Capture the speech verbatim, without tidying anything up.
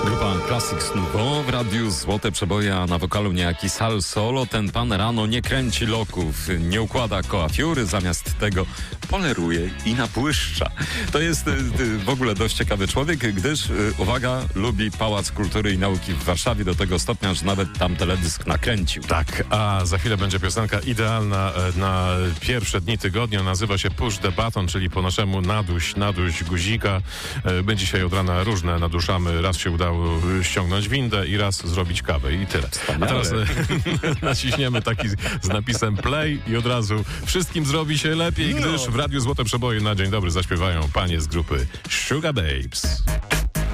Grupa Classics Nouveau w radiu Złote Przeboje, a na wokalu niejaki Sal Solo. Ten pan rano nie kręci loków, nie układa koafiury, zamiast tego poleruje i napłyszcza. To jest y, y, w ogóle dość ciekawy człowiek, gdyż, y, uwaga, lubi Pałac Kultury i Nauki w Warszawie do tego stopnia, że nawet tam teledysk nakręcił. Tak, a za chwilę będzie piosenka idealna na pierwsze dni tygodnia. Nazywa się Push the Button, czyli po naszemu naduś, naduś guzika. My dzisiaj od rana różne naduszamy. Raz się udało ściągnąć windę i raz zrobić kawę i tyle. Wspaniale. A teraz naciśniemy taki z napisem play i od razu wszystkim zrobi się lepiej, gdyż w Radiu Złote Przeboje na dzień dobry zaśpiewają panie z grupy Sugar Babes.